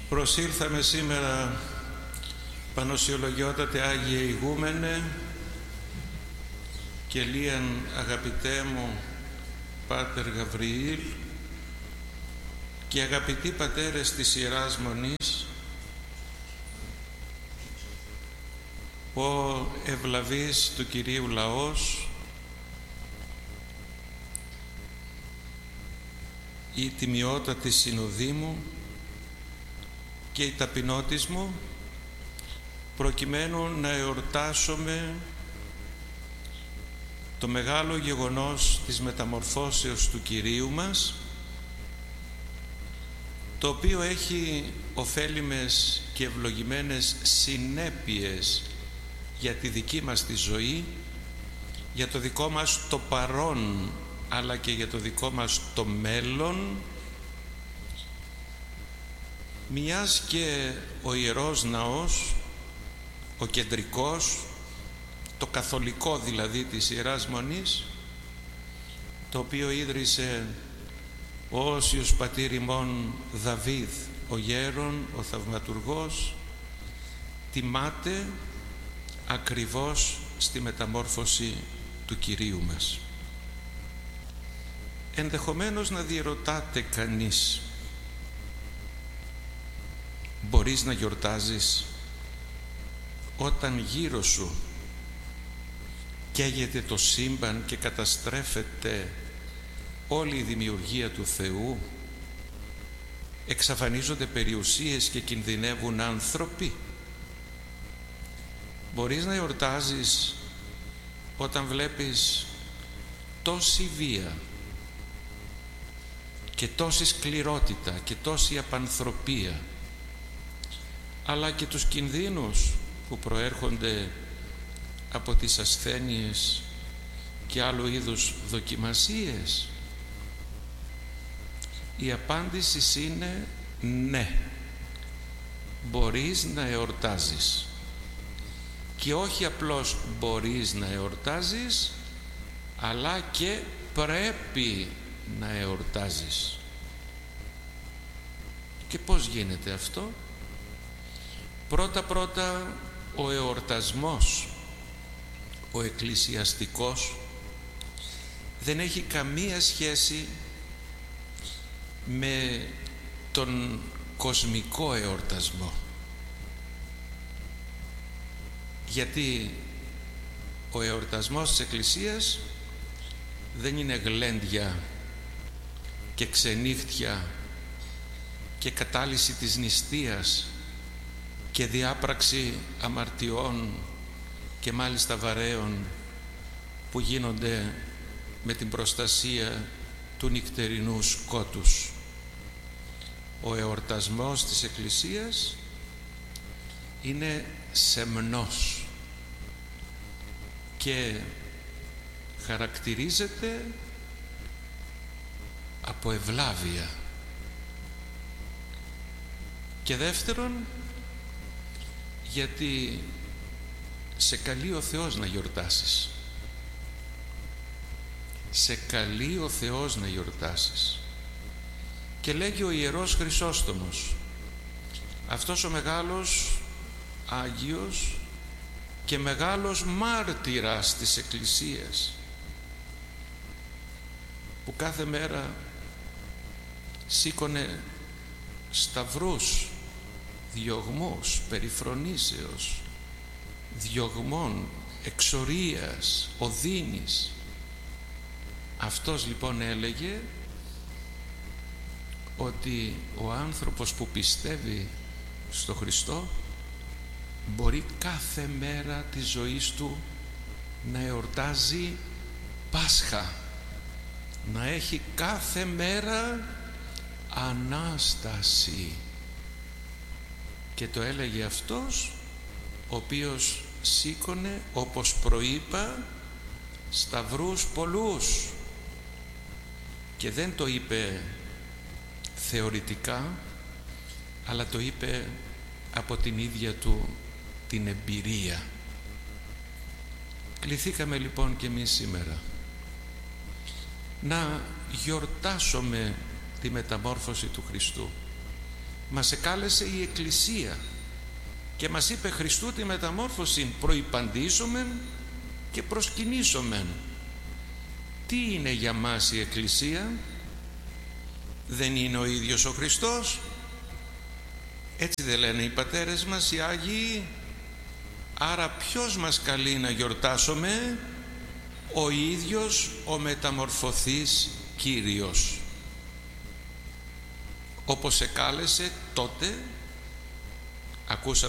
Προσήλθαμε σήμερα, Πανοσιολογιότατε Άγιε Ηγούμενε και λίαν αγαπητέ μου Πάτερ Γαβριήλ και αγαπητοί πατέρες της Ιεράς Μονής, ο ευλαβής του Κυρίου λαός, η τιμιότατη συνοδή μου και η ταπεινότης μου, προκειμένου να εορτάσουμε το μεγάλο γεγονός της μεταμορφώσεως του Κυρίου μας, το οποίο έχει ωφέλιμες και ευλογημένες συνέπειες για τη δική μας τη ζωή, για το δικό μας το παρόν, αλλά και για το δικό μας το μέλλον, μιας και ο Ιερός Ναός, ο κεντρικός, το καθολικό δηλαδή της Ιεράς Μονής, το οποίο ίδρυσε ο Όσιος Πατήρ ημών Δαβίδ, ο γέρον, ο θαυματουργός, τιμάται ακριβώς στη μεταμόρφωση του Κυρίου μας. Ενδεχομένως να διερωτάται κανείς, μπορείς να γιορτάζεις όταν γύρω σου καίγεται το σύμπαν και καταστρέφεται όλη η δημιουργία του Θεού, εξαφανίζονται περιουσίες και κινδυνεύουν άνθρωποι? Μπορείς να γιορτάζεις όταν βλέπεις τόση βία και τόση σκληρότητα και τόση απανθρωπία, αλλά και τους κινδύνους που προέρχονται από τις ασθένειες και άλλου είδους δοκιμασίες? Η απάντηση είναι ναι, μπορείς να εορτάζεις, και όχι απλώς μπορείς να εορτάζεις, αλλά και πρέπει να εορτάζεις. Και πώς γίνεται αυτό? Πρώτα ο εορτασμός, ο εκκλησιαστικός, δεν έχει καμία σχέση με τον κοσμικό εορτασμό, γιατί ο εορτασμός της Εκκλησίας δεν είναι γλέντια και ξενύχτια και κατάλυση της νηστείας και διάπραξη αμαρτιών και μάλιστα βαρέων που γίνονται με την προστασία του νυχτερινού σκότους. Ο εορτασμός της Εκκλησίας είναι σεμνός και χαρακτηρίζεται από ευλάβεια. Και δεύτερον, γιατί σε καλεί ο Θεός να γιορτάσεις. Σε καλεί ο Θεός να γιορτάσεις. Και λέγει ο Ιερός Χρυσόστομος, αυτός ο μεγάλος Άγιος και μεγάλος μάρτυρας της Εκκλησίας, που κάθε μέρα σήκωνε σταυρούς, διωγμούς, περιφρονήσεως, διωγμών, εξορίας, οδύνης. Αυτός λοιπόν έλεγε ότι ο άνθρωπος που πιστεύει στο Χριστό μπορεί κάθε μέρα της ζωής του να εορτάζει Πάσχα, να έχει κάθε μέρα Ανάσταση. Και το έλεγε αυτός ο οποίος σήκωνε, όπως προείπα, σταυρούς πολλούς, και δεν το είπε θεωρητικά, αλλά το είπε από την ίδια του την εμπειρία. Κληθήκαμε λοιπόν και εμείς σήμερα να γιορτάσουμε τη μεταμόρφωση του Χριστού, Μας εκάλεσε η Εκκλησία και μας είπε Χριστού τη μεταμόρφωση προϋπαντήσομεν και προσκυνήσομεν. Τι είναι για μας η Εκκλησία? Δεν είναι ο ίδιος ο Χριστός? Έτσι δεν λένε οι πατέρες μας, οι Άγιοι? Άρα ποιος μας καλεί να γιορτάσουμε? Ο ίδιος ο μεταμορφωθής Κύριος. Όπως εκάλεσε τότε, ακούσαμε